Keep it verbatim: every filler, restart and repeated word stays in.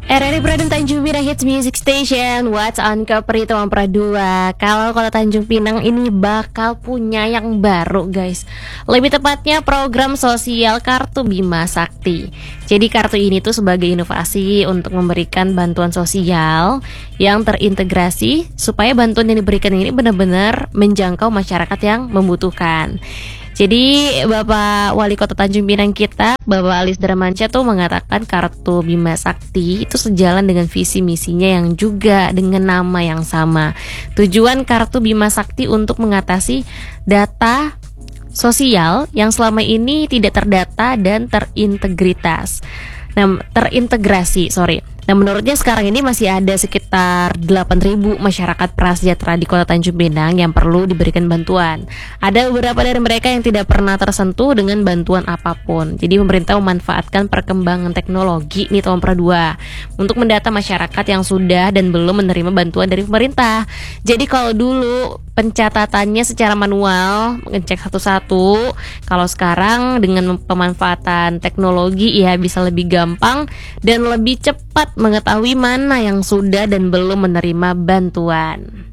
R R I Pradum Tanjung Pinang Hits Music Station. What's on Kapri Ampera dua. Kalau kota Tanjung Pinang ini bakal punya yang baru, guys. Lebih tepatnya program sosial Kartu Bima Sakti. Jadi kartu ini tuh sebagai inovasi untuk memberikan bantuan sosial yang terintegrasi supaya bantuan yang diberikan ini benar-benar menjangkau masyarakat yang membutuhkan. Jadi Bapak Wali Kota Tanjung Pinang kita, Bapak Alis Dramansyah tuh mengatakan Kartu Bima Sakti itu sejalan dengan visi misinya yang juga dengan nama yang sama. Tujuan Kartu Bima Sakti untuk mengatasi data sosial yang selama ini tidak terdata dan terintegritas. Nah, terintegrasi, sorry. Nah, menurutnya sekarang ini masih ada sekitar delapan ribu masyarakat prasejahtera di Kota Tanjung Pinang yang perlu diberikan bantuan. Ada beberapa dari mereka yang tidak pernah tersentuh dengan bantuan apapun. Jadi pemerintah memanfaatkan perkembangan teknologi nih Ampera dua untuk mendata masyarakat yang sudah dan belum menerima bantuan dari pemerintah. Jadi kalau dulu pencatatannya secara manual, ngecek satu-satu, kalau sekarang dengan pemanfaatan teknologi ya bisa lebih gampang dan lebih cepat mengetahui mana yang sudah dan belum menerima bantuan.